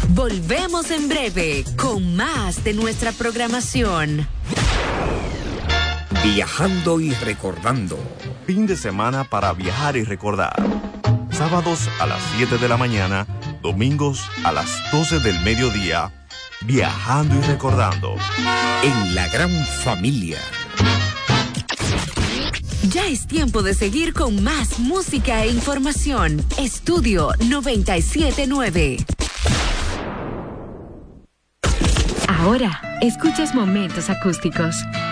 Volvemos en breve con más de nuestra programación. Viajando y recordando. Fin de semana para viajar y recordar. Sábados a las 7 de la mañana, domingos a las 12 del mediodía. Viajando y recordando. En la gran familia. Ya es tiempo de seguir con más música e información. Estudio 97.9. Ahora, escuchas Momentos Acústicos.